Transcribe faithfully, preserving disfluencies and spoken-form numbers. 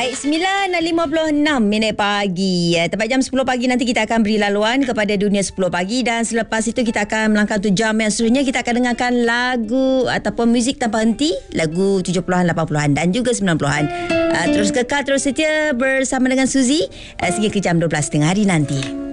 Baik, sembilan lima puluh enam minit pagi. Tepat jam sepuluh pagi nanti kita akan beri laluan kepada Dunia sepuluh Pagi. Dan selepas itu kita akan melangkah untuk jam yang seterusnya. Kita akan dengarkan lagu ataupun muzik tanpa henti. Lagu tujuh puluhan, lapan puluhan dan juga sembilan puluhan. Uh, terus kekal, terus setia bersama dengan Suzy uh, sehingga ke jam dua belas tengah hari nanti.